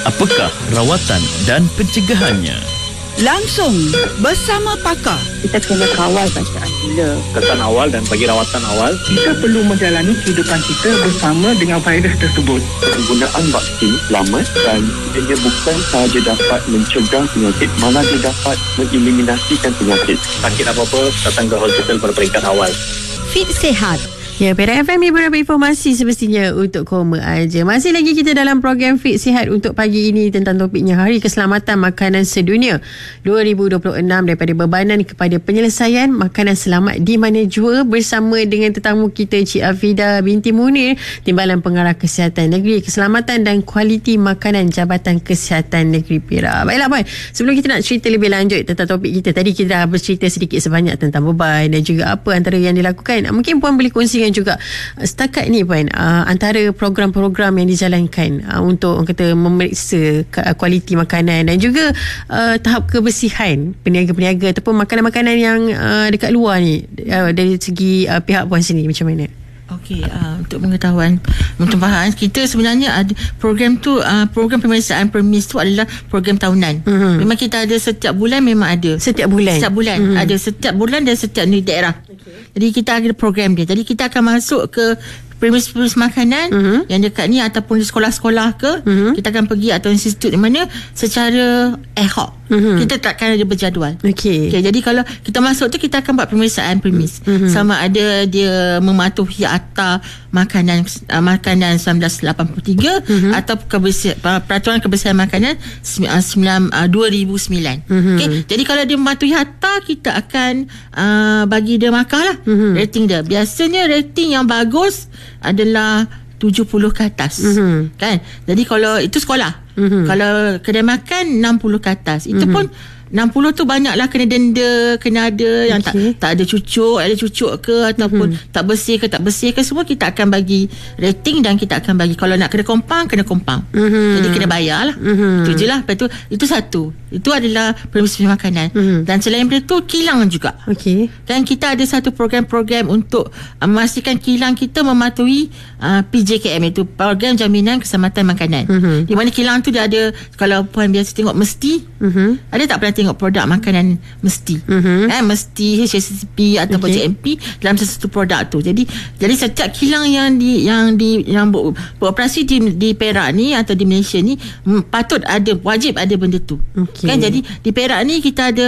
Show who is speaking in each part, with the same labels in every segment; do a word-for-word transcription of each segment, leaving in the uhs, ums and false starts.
Speaker 1: Apakah rawatan dan pencegahannya?
Speaker 2: Langsung bersama pakar.
Speaker 3: Kita kena kawal bacaan gula.
Speaker 4: Kesan awal dan bagi rawatan awal.
Speaker 5: Kita perlu menjalani kehidupan kita bersama dengan virus tersebut.
Speaker 6: Penggunaan vaksin selamat dan ia bukan sahaja dapat mencegah penyakit, malah dia dapat mengeliminasikan penyakit.
Speaker 4: Sakit apa-apa, datang ke hospital pada peringkat awal.
Speaker 7: Fit Sihat. Ya, Perak F M ni beberapa informasi semestinya untuk koma aja. Masih lagi kita dalam program Fit Sihat untuk pagi ini tentang topiknya Hari Keselamatan Makanan Sedunia dua ribu dua puluh enam, daripada bebanan kepada penyelesaian makanan selamat di mana jua, bersama dengan tetamu kita Cik Afida binti Munir, Timbalan Pengarah Kesihatan Negeri, Keselamatan dan Kualiti Makanan Jabatan Kesihatan Negeri Perak. Baiklah Puan, sebelum kita nak cerita lebih lanjut tentang topik kita, tadi kita dah bercerita sedikit sebanyak tentang beban dan juga apa antara yang dilakukan. Mungkin Puan boleh kongsi juga setakat ni Puan, uh, antara program-program yang dijalankan uh, untuk orang kata memeriksa kualiti makanan dan juga uh, tahap kebersihan peniaga-peniaga ataupun makanan-makanan yang uh, dekat luar ni, uh, dari segi uh, pihak Puan sendiri macam mana?
Speaker 8: Okey, uh, untuk pengetahuan, untuk faham, kita sebenarnya ada program tu, uh, program pemeriksaan permis tu adalah program tahunan. Mm-hmm. Memang kita ada setiap bulan, memang ada.
Speaker 7: Setiap bulan? Setiap
Speaker 8: bulan. Mm-hmm. Ada setiap bulan dan setiap daerah. Okay. Jadi kita ada program dia. Jadi kita akan masuk ke premis-premis makanan mm-hmm. yang dekat ni ataupun di sekolah-sekolah ke, mm-hmm. kita akan pergi atau institut di mana secara ad hoc. Mm-hmm. Kita takkan ada berjadual.
Speaker 7: Okey.
Speaker 8: Okay, jadi kalau kita masuk tu, kita akan buat pemeriksaan premis. Mm-hmm. Sama ada dia mematuhi akta makanan uh, makanan seribu sembilan ratus lapan puluh tiga mm-hmm. atau kebersihan, peraturan kebersihan makanan dua ribu sembilan. Mm-hmm. Okey, jadi kalau dia mematuhi akta, kita akan uh, bagi dia markah lah. Mm-hmm. Rating dia. Biasanya rating yang bagus adalah tujuh puluh ke atas. Mm-hmm. Kan? Jadi kalau itu sekolah. Mm-hmm. Kalau kedai makan enam puluh ke atas. Itu mm-hmm. pun enam puluh tu banyaklah kena denda, kena ada okay. yang tak tak ada cucuk, ada cucuk ke ataupun mm-hmm. tak bersih ke tak bersih ke, semua kita akan bagi rating dan kita akan bagi, kalau nak kena compound, kena compound. Mm-hmm. Jadi kena bayar lah. Mm-hmm. Itu je lah. Lepas tu, itu satu. Itu adalah permis makanan. Mm-hmm. Dan selain daripada tu, kilang juga.
Speaker 7: Okey.
Speaker 8: Dan kita ada satu program-program untuk uh, memastikan kilang kita mematuhi uh, P J K M, iaitu Program Jaminan Keselamatan Makanan. Mm-hmm. Di mana kilang tu dia ada, kalau Puan biasa tengok mesti, mm-hmm. ada tak pernah tengok produk makanan mesti, mm-hmm. eh, mesti H A C C P ataupun okay. J M P dalam satu produk tu. Jadi jadi setiap kilang yang di yang di yang ber, beroperasi di di Perak ni atau di Malaysia ni m, patut ada, wajib ada benda tu. Okay. Kan, jadi di Perak ni kita ada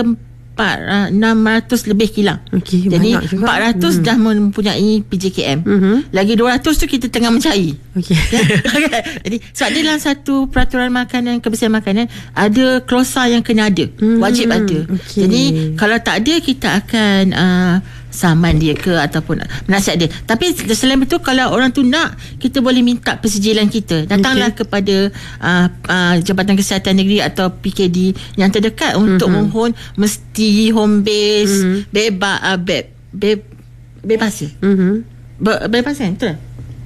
Speaker 8: enam ratus lebih kilang. Okay, jadi empat ratus hmm. dah mempunyai P J K M. Mm-hmm. Lagi dua ratus tu kita tengah mencari. Okey. Okay. Jadi sebab dia dalam satu peraturan makanan, kebersihan makanan, ada klausa yang kena ada. Mm-hmm. Wajib ada. Okay. Jadi kalau tak ada, kita akan uh, saman dia ke ataupun menasihat dia. Tapi selain itu, kalau orang tu nak, kita boleh minta persejilan kita. Datanglah okay. kepada uh, uh, Jabatan Kesihatan Negeri atau P K D yang terdekat untuk mm-hmm. mohon mesti home base, mm-hmm. bebas uh, be, be, bebas ya. Mm-hmm. Be, bebas kan? Betul?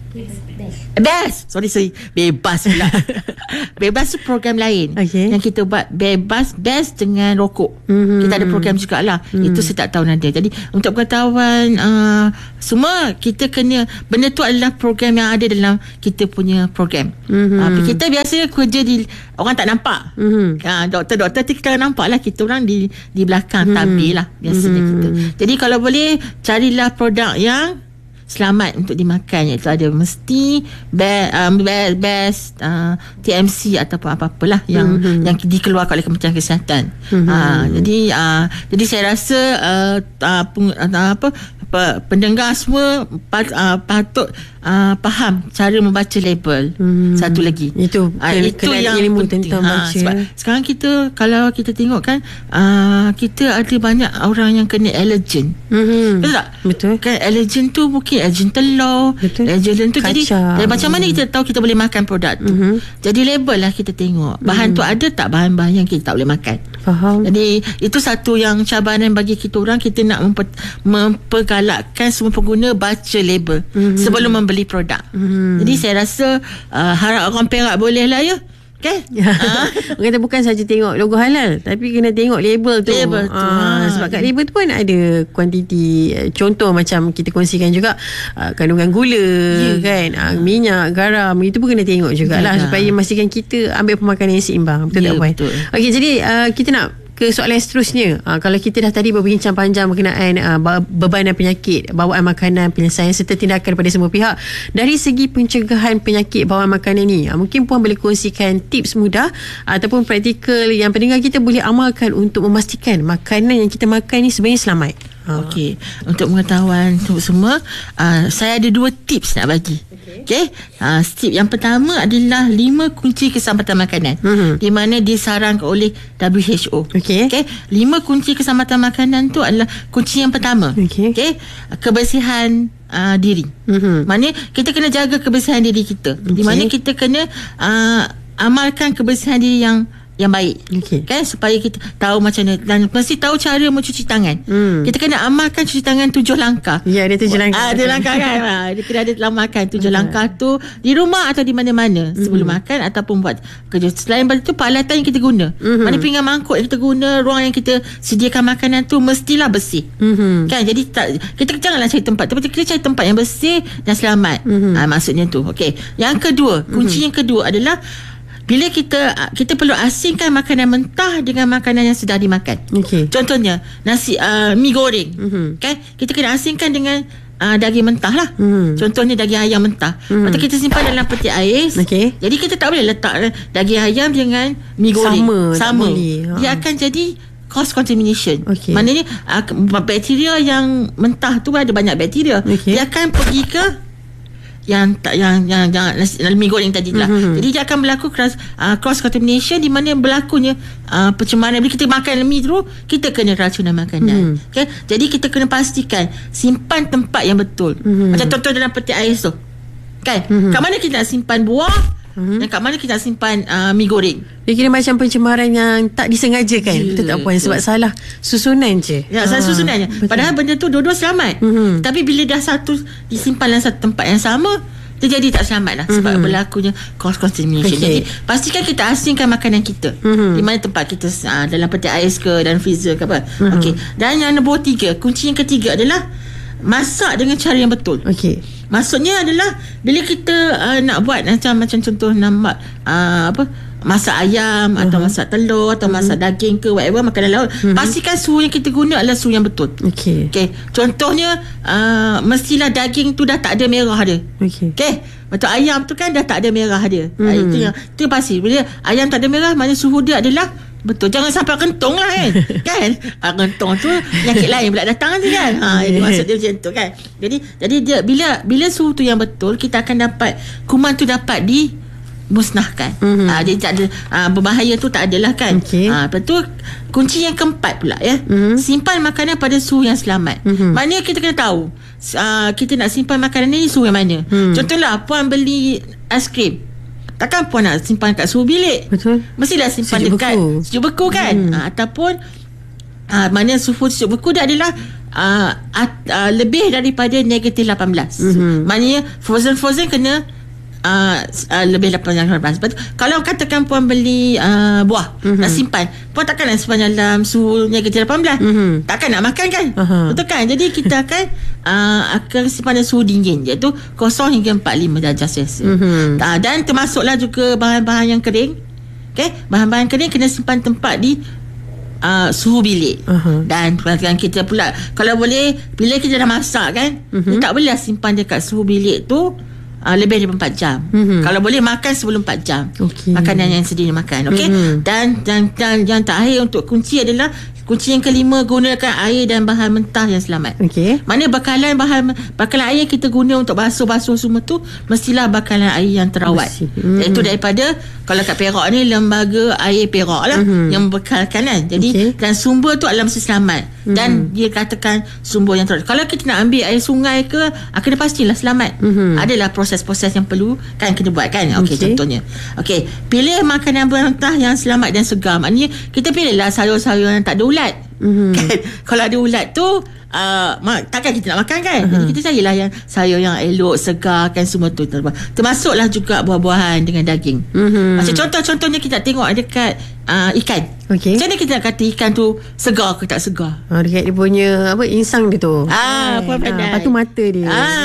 Speaker 8: Bebas. Sorry sorry Bebas pula. Bebas tu program lain, okay. yang kita buat bebas best dengan rokok. Mm-hmm. Kita ada program jugalah. Mm-hmm. Itu saya tak tahu nanti. Jadi untuk pengetahuan uh, semua, kita kena, benda tu adalah program yang ada dalam kita punya program. Mm-hmm. uh, Kita biasanya kerja di, orang tak nampak. Mm-hmm. uh, Doktor-doktor kita nampak lah, kita orang di di belakang, mm-hmm. tabir lah biasanya. Mm-hmm. kita. Jadi kalau boleh, carilah produk yang selamat untuk dimakan, iaitu ada mesti best, um, best, best uh, T M C ataupun apa-apalah yang mm-hmm. yang dikeluarkan oleh Kementerian Kesihatan. Mm-hmm. Uh, jadi uh, jadi saya rasa uh, uh, peng, uh, apa pendengar semua pat, uh, patut uh, faham cara membaca label. Hmm. Satu lagi
Speaker 7: itu
Speaker 8: uh, itu yang
Speaker 7: ilmu
Speaker 8: penting.
Speaker 7: tentang
Speaker 8: Ha,
Speaker 7: baca.
Speaker 8: sebab sekarang kita, kalau kita tengok kan, uh, kita ada banyak orang yang kena allergen. Hmm. Betul tak?
Speaker 7: Betul.
Speaker 8: Kan allergen tu mungkin allergen telur, betul. Allergen tu, jadi, jadi macam mana kita tahu kita boleh makan produk tu? Hmm. Jadi label lah kita tengok. Bahan hmm. tu ada tak bahan-bahan yang kita tak boleh makan?
Speaker 7: Faham.
Speaker 8: Jadi itu satu yang cabaran bagi kita orang. Kita nak memper, mempergalakkan semua pengguna baca label mm-hmm. sebelum membeli produk. Mm-hmm. Jadi saya rasa uh, harap orang Perak boleh lah ya Okay?
Speaker 7: Orang kata bukan saja tengok logo halal, tapi kena tengok label tu.
Speaker 8: Label tu.
Speaker 7: Ah,
Speaker 8: Ha.
Speaker 7: sebab kat label tu pun ada kuantiti, contoh macam kita kongsikan juga uh, kandungan gula, yeah. kan, uh, minyak, garam, itu pun kena tengok jugalah,
Speaker 8: yeah.
Speaker 7: supaya memastikan kita ambil pemakanan yang seimbang. Betul
Speaker 8: yeah,
Speaker 7: tak Puan?
Speaker 8: Betul.
Speaker 7: Okey, jadi uh, kita nak ke soalan seterusnya. Uh, kalau kita dah tadi berbincang panjang berkenaan uh, beban dan penyakit, bawaan makanan, penyelesaian serta tindakan pada semua pihak. Dari segi pencegahan penyakit bawaan makanan ni, uh, mungkin Puan boleh kongsikan tips mudah uh, ataupun praktikal yang pendengar kita boleh amalkan untuk memastikan makanan yang kita makan ni sebenarnya selamat. Uh.
Speaker 8: Okey, untuk pengetahuan untuk semua, uh, saya ada dua tips nak bagi. Okey. Okay? Uh, tip yang pertama adalah lima kunci keselamatan makanan, mm-hmm. di mana disarankan oleh W H O.
Speaker 7: Okey.
Speaker 8: Okay? Lima kunci keselamatan makanan tu adalah kunci yang pertama.
Speaker 7: Okey.
Speaker 8: Okay? Kebersihan uh, diri. Mm-hmm. Maknanya kita kena jaga kebersihan diri kita. Okay. Di mana kita kena uh, amalkan kebersihan diri yang yang baik,
Speaker 7: okay.
Speaker 8: kan, supaya kita tahu macam mana, dan mesti tahu cara mencuci tangan. Hmm. Kita kena amalkan cuci tangan tujuh langkah.
Speaker 7: Ya, ada tujuh langkah.
Speaker 8: Ah, ada langkah kan. Ah, dia kena ada amalkan tujuh langkah tu di rumah atau di mana-mana hmm. sebelum makan ataupun buat kerja. Selain daripada tu, peralatan yang kita guna, hmm. mana pinggan mangkuk yang kita guna, ruang yang kita sediakan makanan tu mestilah bersih. Hmm. Kan, jadi tak, kita janganlah cari tempat, tapi kita cari tempat yang bersih dan selamat. Hmm. Ah, maksudnya tu. Okey. Yang kedua, kunci hmm. yang kedua adalah bila kita kita perlu asingkan makanan mentah dengan makanan yang sedang dimakan. Okay. Contohnya nasi uh, mi goreng, mm-hmm. kan? Kita kena asingkan dengan uh, daging mentah lah. Mm. Contohnya daging ayam mentah. Mm. Lepas tu kita simpan dalam peti ais. Okay. Jadi kita tak boleh letak daging ayam dengan mi goreng
Speaker 7: sama.
Speaker 8: Sama.
Speaker 7: Ha.
Speaker 8: Dia akan jadi cross contamination.
Speaker 7: Okay.
Speaker 8: Maknanya uh, bakteria yang mentah tu ada banyak bakteria. Okay. Dia akan pergi ke yang tak yang yang yang mi goreng tadi lah. Mm-hmm. Jadi dia akan berlaku cross, uh, cross contamination, di mana berlakunya uh, pencemaran. Bila kita makan mi tu, kita kena racunan makanan. Mm. Okay? Jadi kita kena pastikan simpan tempat yang betul. Mm-hmm. Macam contoh dalam peti ais tu. Kan? Mm-hmm. Kat mana kita nak simpan buah? Mm-hmm. Dan kat mana kita nak simpan uh, mi goreng?
Speaker 7: Dia kira macam pencemaran yang tak disengajakan. Yeah, betul tak Puan? Sebab salah susunan je.
Speaker 8: Ya, salah susunan je. Padahal benda tu dua-dua selamat. Mm-hmm. Tapi bila dah satu disimpan dalam satu tempat yang sama, dia jadi tak selamat lah. Sebab mm-hmm. berlakunya cross contamination. Okay. Jadi pastikan kita asingkan makanan kita. Mm-hmm. Di mana tempat kita, uh, dalam peti ais ke, dalam freezer ke apa. Mm-hmm. Okey. Dan yang nombor tiga, kunci yang ketiga adalah masak dengan cara yang betul. Okey. Maksudnya adalah bila kita uh, nak buat macam macam contoh nak uh, apa masak ayam, uh-huh. atau masak telur atau uh-huh. masak daging ke whatever, makanan laut, uh-huh. pastikan suhu yang kita guna adalah suhu yang betul. Okey. Okey. Contohnya uh, mestilah daging tu dah tak ada merah dia. Okey. Okey. Betul, ayam tu kan dah tak ada merah dia. Uh-huh. Itu yang itu yang pasti. Bila ayam tak ada merah, maknanya suhu dia adalah betul. Jangan sampai kentong lah kan. Kan? Ha, kentong tu penyakit lain pula datang nanti kan. Ha, ini maksud dia macam tu kan. Jadi jadi dia bila bila suhu tu yang betul, kita akan dapat kuman tu dapat di musnahkan. Mm-hmm. Ha, dia tak ada ha, berbahaya tu tak adalah kan. Okay. Ha, lepas tu kunci yang keempat pula ya. Mm-hmm. Simpan makanan pada suhu yang selamat. Mm-hmm. Maknanya kita kena tahu uh, kita nak simpan makanan ni suhu yang mana. Mm. Contohlah puan beli aiskrim, takkan puan nak simpan kat suhu bilik. Betul. Mestilah simpan sejuk dekat beku. Sejuk beku kan. Hmm. Ha, ataupun ha, mana suhu sejuk beku dia adalah uh, at, uh, lebih daripada negatif lapan belas. Mm-hmm. Maknanya frozen-frozen kena uh, uh, lebih lapan belas. Kalau katakan puan beli uh, buah, mm-hmm. nak simpan, puan takkan nak simpan dalam suhu negatif lapan belas. Mm-hmm. Takkan nak makan kan. Uh-huh. Betul kan. Jadi kita akan uh, akan simpan dalam suhu dingin, iaitu kosong hingga empat puluh lima darjah Celsius. Mm-hmm. uh, Dan termasuklah juga bahan-bahan yang kering. Okay? Bahan-bahan kering kena simpan tempat di Uh, suhu bilik. Uh-huh. Dan perhatian kita pula, kalau boleh bila kita dah masak kan, uh-huh. tak boleh simpan dekat suhu bilik tu uh, lebih daripada empat jam. Uh-huh. Kalau boleh makan sebelum empat jam. Okay. Makanan yang sedia makan. Okey. Uh-huh. Dan, dan dan yang terakhir untuk kunci adalah kunci yang kelima, gunakan air dan bahan mentah yang selamat. Okey. Mana bakalan bahan bakalan air yang kita guna untuk basuh-basuh semua tu mestilah bakalan air yang terawat. Hmm. Iaitu daripada, kalau kat Perak ni lembaga air Perak lah, hmm. yang membekalkan kan. Jadi okay. dan sumber tu adalah mesti selamat. Hmm. Dan dia katakan sumber yang terawat. Kalau kita nak ambil air sungai ke, kena pastilah selamat. Hmm. Adalah proses-proses yang perlu kan kena buat kan. Okey, okay. Contohnya. Okey, pilih makanan mentah yang selamat dan segar. Maknanya kita pilihlah sayur-sayur yang tak ada ulat. Mm-hmm. Kan? Kalau ada ulat tu uh, takkan kita nak makan kan. uh-huh. Jadi kita carilah yang sayur yang elok, segar kan, semua tu. Termasuklah juga buah-buahan dengan daging. uh-huh. Macam contoh-contohnya kita tengok dekat uh, ikan. Okay. Macam mana kita nak kata ikan tu segar ke tak segar?
Speaker 7: Ah, dekat dia punya apa, insang dia tu.
Speaker 8: Ah, apa pandai.
Speaker 7: Ah, lepas tu mata dia.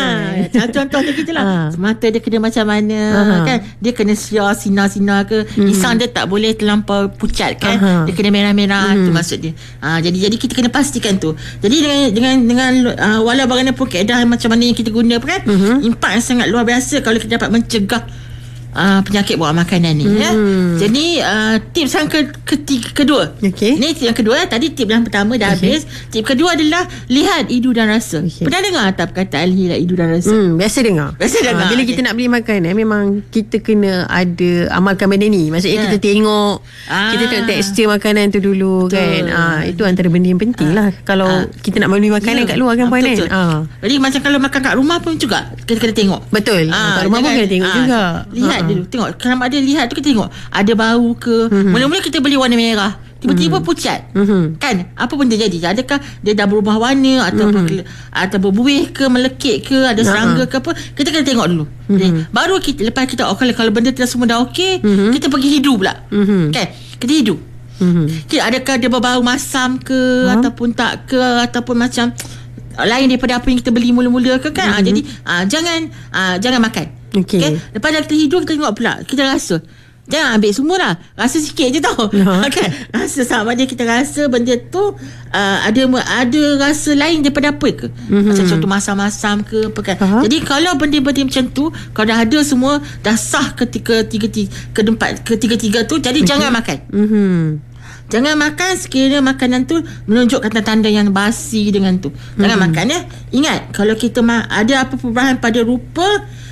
Speaker 8: Ah, contoh dia kita lah. Ah. Mata dia kena macam mana, uh-huh. kan? Dia kena siar sinar-sinar ke. Mm-hmm. Insang dia tak boleh terlampau pucat kan. Uh-huh. Dia kena merah-merah, mm-hmm. tu maksud dia. Ah, jadi jadi kita kena pastikan tu. Jadi dengan dengan dengan uh, walau bagaimanapun keadaan macam mana yang kita guna kan, mm-hmm. impak yang sangat luar biasa kalau kita dapat mencegah Uh, penyakit bawaan makanan ni. hmm. ya. Jadi uh, tips yang ke, ketiga, kedua. Okay. Ni tips yang kedua. Tadi tips yang pertama dah okay. habis. Tips kedua adalah lihat hidu dan rasa. Okay. Pernah dengar tak perkataan lihat hidu dan rasa?
Speaker 7: Hmm, biasa dengar.
Speaker 8: Biasa dengar.
Speaker 7: Uh, bila okay. kita nak beli makanan, memang kita kena ada amalkan benda ni. Maksudnya yeah. kita tengok, ah. kita tengok tekstur makanan tu dulu. Betul. Kan. Uh, itu antara benda yang penting ah. lah. Kalau ah. kita nak beli makanan yeah. kat luar kan, puan kan. Ah.
Speaker 8: Jadi macam kalau makan kat rumah pun juga kita kena tengok.
Speaker 7: Betul. Ah, kat rumah pun kena tengok ah. juga.
Speaker 8: Lihat dulu, tengok kalau ada lihat tu kita tengok ada bau ke. Mm-hmm. Mula-mula kita beli warna merah, tiba-tiba mm-hmm. pucat. Mm-hmm. Kan? Apa benda jadi? Adakah dia dah berubah warna atau mm-hmm. atau berbuih ke, melekit ke, ada serangga uh-huh. ke apa? Kita kena tengok dulu. Mm-hmm. Jadi, baru kita lepas kita oh, kalau, kalau benda tu semua dah okey, mm-hmm. kita pergi hidu pula. Mm-hmm. Kan? Kita hidu. Mm-hmm. Okay, adakah dia berbau masam ke uh-huh. ataupun tak ke, ataupun macam lain daripada apa yang kita beli mula-mula ke kan. Mm-hmm. ha, Jadi ha, jangan ha, jangan makan. Okay. Okay. Lepas dah kita hidup, kita tengok pula, kita rasa. Jangan ambil semua lah, rasa sikit je tau. No. Kan? Rasa sama dia kita rasa benda tu uh, ada ada rasa lain daripada apa ke. Mm-hmm. Macam contoh masam-masam ke apa kan. Uh-huh. Jadi kalau benda-benda macam tu, kalau dah ada semua, dah sah ketika tiga tiga keempat ketiga-tiga tu, jadi okay. jangan makan. Mm-hmm. Jangan makan sekiranya makanan tu menunjukkan tanda-tanda yang basi dengan tu. Jangan hmm. makan ya. Ingat, kalau kita ma- ada apa perubahan pada rupa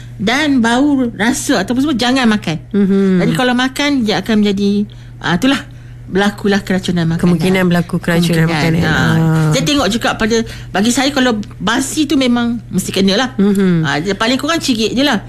Speaker 8: dan bau, rasa ataupun semua, jangan makan. Hmm. Jadi kalau makan, dia akan menjadi uh, itulah, berlakulah keracunan makanan.
Speaker 7: Kemungkinan berlaku keracunan makanan. Ha.
Speaker 8: Saya tengok juga pada, bagi saya kalau basi tu memang mesti kena lah. Mm-hmm. Ha, paling kurang cirit je lah.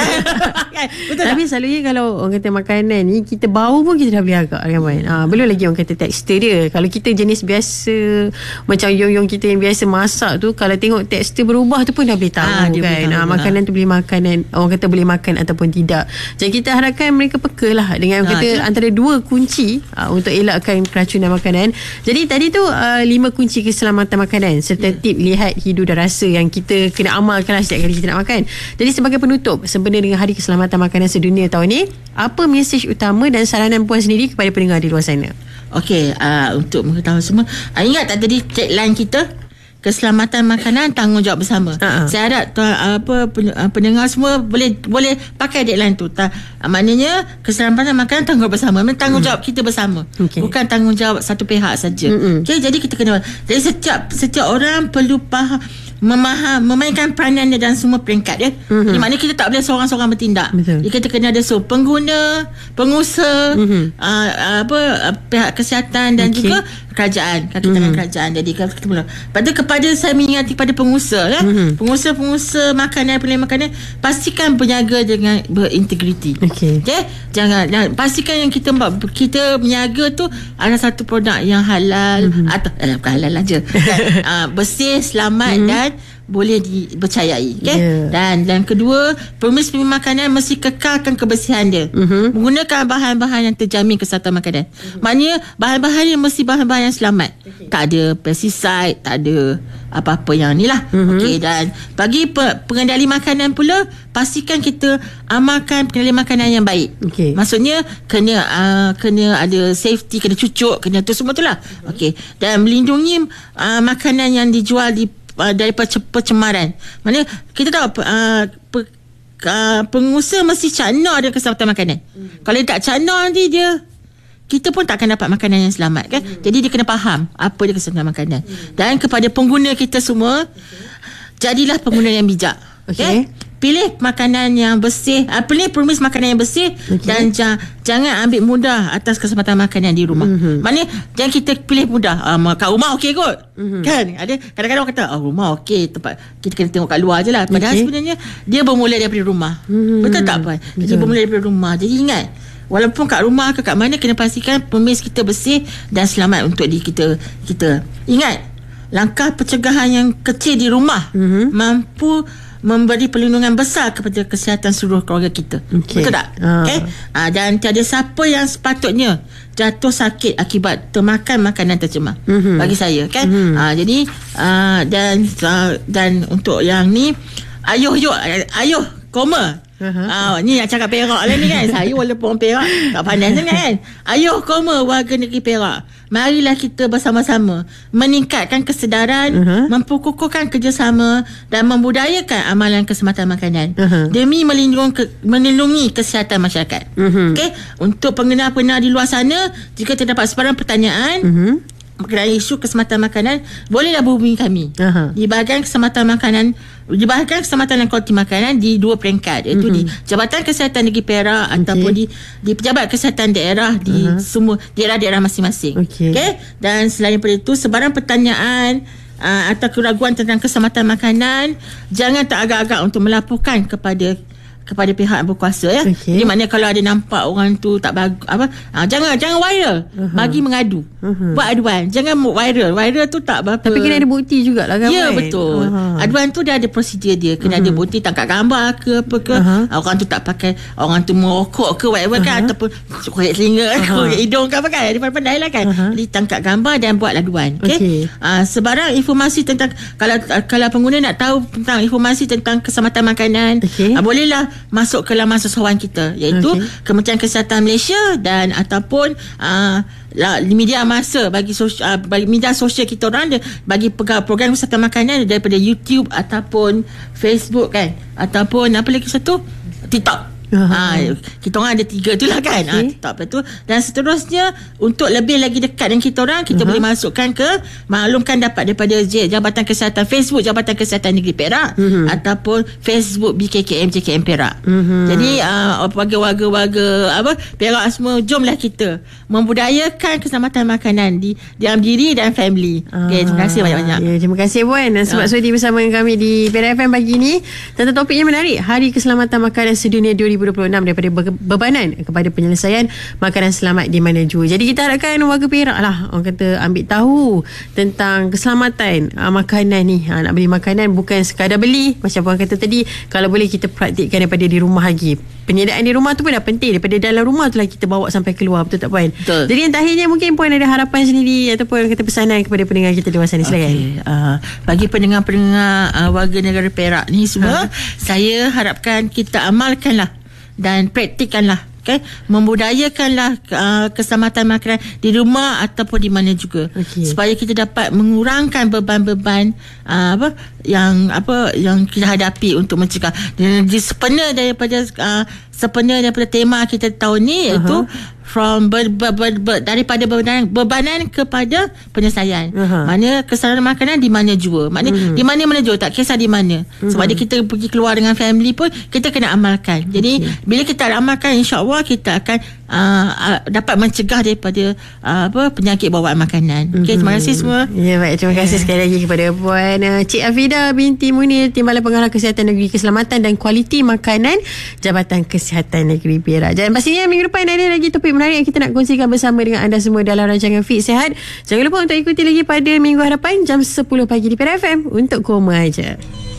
Speaker 8: Betul.
Speaker 7: Tapi selalunya kalau orang kata makanan ni, kita bau pun kita dah boleh agak kan, ha, belum lagi orang kata tekstur dia. Kalau kita jenis biasa, macam yong-yong kita yang biasa masak tu, kalau tengok tekstur berubah tu pun dah boleh tahu ha, kan. Ha, makanan tu boleh makanan, orang kata boleh makan ataupun tidak. Jadi kita harapkan mereka peka lah dengan ha, kata tu. Antara dua kunci ha, untuk elakkan keracunan makanan. Jadi tadi tu uh, lima kunci keselamatan makanan serta yeah. tip lihat hidu dan rasa yang kita kena amalkan lah setiap kali kita nak makan. Jadi sebagai penutup, sempena dengan Hari Keselamatan Makanan Sedunia tahun ni, apa mesej utama dan saranan puan sendiri kepada pendengar di luar sana? Okey, uh, untuk mengetahui semua, uh, ingat tak tadi tagline kita, keselamatan makanan, tanggungjawab bersama. Uh-huh. Saya harap tuan, apa pendengar semua boleh boleh pakai deadline tu. Ta, maknanya keselamatan makanan, tanggungjawab bersama. Tanggungjawab mm. kita bersama. Okay. Bukan tanggungjawab satu pihak saja. Okay, jadi kita kena, jadi setiap setiap orang perlu faham, memaham, memainkan peranannya dan semua peringkat ya. Mm-hmm. Jadi maknanya kita tak boleh seorang-seorang bertindak. Betul. Jadi kita kena ada so pengguna, pengusaha, mm-hmm. uh, apa uh, pihak kesihatan dan okay. juga kerajaan, kaki tangan mm-hmm. kerajaan. Jadi kita mula. Pada kepada saya mengingati kepada pengusaha ya. Mm-hmm. Pengusaha-pengusaha makanan, pilihan makanan, pastikan berniaga dengan berintegriti. Okey. Okay? Jangan, jangan pastikan yang kita kita berniaga tu ada satu produk yang halal mm-hmm. atau eh, bukan halal aja. uh, bersih, selamat mm-hmm. dan boleh dipercayai. Okay? Yeah. Dan dan kedua, pemis-pemis makanan mesti kekalkan kebersihan dia. Mm-hmm. Menggunakan bahan-bahan yang terjamin kesihatan makanan. Mm-hmm. Maknanya bahan-bahan yang mesti bahan-bahan yang selamat. Okay. Tak ada pesticide, tak ada apa-apa yang ni lah. Mm-hmm. Okey, dan bagi pe- pengendali makanan pula, pastikan kita amalkan pengendali makanan yang baik. Okay. Maksudnya kena uh, kena ada safety, kena cucuk, kena tu semua tu lah. Mm-hmm. Okey, dan melindungi uh, makanan yang dijual di Uh, daripada pencemaran. Maknanya kita tahu uh, pe, uh, pengusaha mesti cakna dengan keselamatan makanan. Mm. Kalau dia tak cakna, nanti dia, kita pun tak akan dapat makanan yang selamat kan. Mm. Jadi dia kena faham apa dia keselamatan makanan. Mm. Dan kepada pengguna kita semua, okay. jadilah pengguna yang bijak. Okay. Okay? Pilih makanan yang bersih, uh, pilih permis makanan yang bersih, okay. dan ja, jangan ambil mudah atas kesempatan makanan di rumah. Mm-hmm. Maknanya jangan kita pilih mudah. Um, kat rumah okey kot. Mm-hmm. Kan? Ada kadang-kadang orang kata, oh, rumah okey, tempat kita kena tengok kat luar je lah. Padahal okay. sebenarnya dia bermula daripada rumah. Mm-hmm. Betul tak Puan? Dia bermula daripada rumah. Jadi ingat, walaupun kat rumah ke kat mana, kena pastikan permis kita bersih dan selamat untuk di kita kita. Ingat,
Speaker 8: langkah pencegahan yang kecil di rumah mm-hmm. mampu memberi perlindungan besar kepada kesihatan seluruh keluarga kita. Okay. Betul tak? Uh. Okay? Uh, dan tiada siapa yang sepatutnya jatuh sakit akibat termakan makanan tercemar. Mm-hmm. Bagi saya, kan? Mm-hmm. Uh, jadi uh, dan uh, dan untuk yang ni, ayuh yuk, ayuh koma. Uh-huh. Ah, ni yang cakap Perak lah ni kan. Saya walaupun orang Perak tak pandai sangat kan. Ayuh koma warga negeri Perak, marilah kita bersama-sama meningkatkan kesedaran, uh-huh. memperkukuhkan kerjasama dan membudayakan amalan keselamatan makanan uh-huh. demi melindungi, melindungi kesihatan masyarakat. Uh-huh. Okey, untuk pengguna-pengguna di luar sana, jika terdapat sebarang pertanyaan uh-huh. mengenai isu keselamatan makanan, bolehlah berhubungi kami uh-huh. di bahagian keselamatan makanan, di bahagian keselamatan dan kualiti makanan di dua peringkat, iaitu uh-huh. di Jabatan Kesihatan Negeri Perak okay. ataupun di di Pejabat Kesihatan Daerah di uh-huh. semua daerah-daerah masing-masing. Okey. Okay? Dan selain daripada itu, sebarang pertanyaan uh, atau keraguan tentang keselamatan makanan, jangan teragak-agak untuk melaporkan kepada kepada pihak yang berkuasa, ya. Okay. Jadi maknanya kalau ada nampak orang tu tak bagus apa, ha, jangan jangan viral, uh-huh. bagi mengadu, uh-huh. buat aduan, jangan viral. Viral tu tak berapa.
Speaker 7: Tapi kena ada bukti jugalah kan.
Speaker 8: Ya, betul. Uh-huh. Aduan tu dia ada prosedur dia, kena uh-huh. ada bukti, tangkap gambar ke apa ke, uh-huh. orang tu tak pakai, orang tu merokok ke whatever uh-huh. kan, ataupun korek telinga, uh-huh. korek hidung ke apa kan, dia pandai lah kan. Uh-huh. Jadi tangkap gambar dan buat aduan. Okey. Okay. Uh, sebarang informasi tentang, kalau kalau pengguna nak tahu tentang informasi tentang keselamatan makanan, okay. uh, bolehlah masuk ke laman sesuatu kita, iaitu okay. Kementerian Kesihatan Malaysia dan ataupun uh, media masa bagi sosial, uh, bagi media sosial kita orang, bagi program kesihatan makanan daripada YouTube ataupun Facebook kan, ataupun apa lagi satu, TikTok. Uh-huh. Ha, kita orang ada tiga tu lah kan, okay. ha, TikTok apa tu. Dan seterusnya, untuk lebih lagi dekat dengan kita orang, kita uh-huh. boleh masukkan ke, maklumkan dapat daripada Jabatan Kesihatan Facebook Jabatan Kesihatan Negeri Perak uh-huh. ataupun Facebook B K K M J K M Perak. uh-huh. Jadi uh, warga-warga apa Perak semua, jomlah kita membudayakan keselamatan makanan di dalam diri dan family. uh, okay, terima kasih banyak-banyak.
Speaker 7: Ya, terima kasih Puan sebab uh. sudi bersama kami di Perak F M pagi ini tentang topik yang menarik, Hari Keselamatan Makanan Sedunia dua ribu dua puluh enam, daripada bebanan kepada penyelesaian makanan selamat di mana jua. Jadi kita harapkan warga Perak lah, orang kata, ambil tahu tentang keselamatan uh, makanan ni. Ha, nak beli makanan bukan sekadar beli, macam orang kata tadi, kalau boleh kita praktikkan daripada di rumah lagi. Penyediaan di rumah tu pun dah penting, daripada dalam rumah tu lah kita bawa sampai keluar, betul tak Puan? Betul. Jadi yang terakhirnya mungkin Puan ada harapan sendiri ataupun kata pesanan kepada pendengar kita di luar sana, silakan. Okay. Uh, bagi pendengar-pendengar uh, warga negara Perak ni semua, ha? saya harapkan kita amalkanlah dan praktikkanlah, okay? Membudayakanlah uh, keselamatan makanan di rumah ataupun di mana juga, okay. supaya kita dapat mengurangkan beban-beban uh, apa yang apa yang kita hadapi untuk mencegah. Dan di sepena daripada uh, sepena daripada tema kita tahun ni, iaitu uh-huh. from ber, ber, ber, ber, daripada bebanan, bebanan kepada penyelesaian. Uh-huh. Mana keselamatan makanan di mana jua, maknanya uh-huh. di mana-mana jua, tak kisah di mana. Uh-huh. Sebab dia kita pergi keluar dengan family pun kita kena amalkan. Jadi okay. bila kita amalkan, insya-Allah kita akan uh, uh, dapat mencegah daripada uh, apa penyakit bawaan makanan. Okey, terima kasih semua. Ya, baik, terima kasih yeah. sekali lagi kepada Puan uh, Cik Afida binti Munir, Timbalan Pengarah Kesihatan Negeri Keselamatan dan Kualiti Makanan Jabatan Kesihatan Negeri Perak. Dan pastinya minggu depan ada lagi topik menarik yang kita nak kongsikan bersama dengan anda semua dalam rancangan Fit Sihat. Jangan lupa untuk ikuti lagi pada minggu hadapan jam sepuluh pagi di Perak F M untuk koma aja.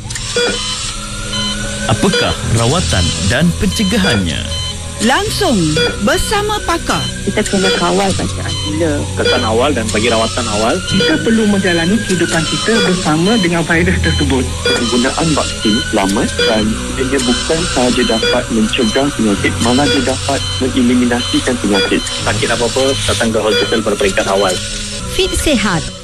Speaker 1: Apakah rawatan dan pencegahannya?
Speaker 2: Langsung bersama pakar.
Speaker 3: Kita kena kawal bacaan gula.
Speaker 4: Kesan awal dan bagi rawatan awal.
Speaker 5: Kita perlu menjalani kehidupan kita bersama dengan virus tersebut.
Speaker 6: Penggunaan vaksin selamat dan ia bukan sahaja dapat mencegah penyakit, malah dia dapat mengeliminasikan penyakit.
Speaker 4: Sakit apa-apa, datang ke hospital pada peringkat awal.
Speaker 2: Fit Sihat